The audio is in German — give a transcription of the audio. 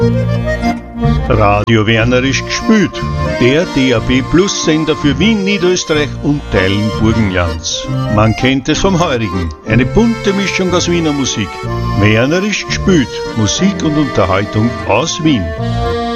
Radio Wernerisch gespielt. Der DAB Plus Sender für Wien, Niederösterreich und Teilen Burgenlands. Man kennt es vom Heurigen. Eine bunte Mischung aus Wiener Musik. Wernerisch gespielt. Musik und Unterhaltung aus Wien.